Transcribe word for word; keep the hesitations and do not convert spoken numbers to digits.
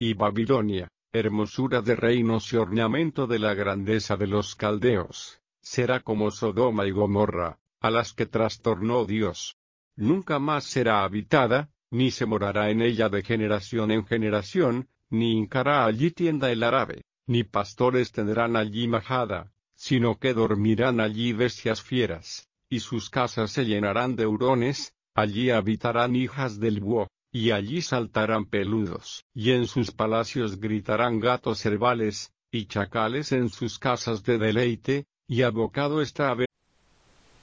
y Babilonia, hermosura de reinos y ornamento de la grandeza de los caldeos, será como Sodoma y Gomorra, a las que trastornó Dios. Nunca más será habitada, ni se morará en ella de generación en generación, ni hincará allí tienda el árabe, ni pastores tendrán allí majada, sino que dormirán allí bestias fieras, y sus casas se llenarán de hurones, allí habitarán hijas del búho, y allí saltarán peludos, y en sus palacios gritarán gatos cervales, y chacales en sus casas de deleite, y abocado está a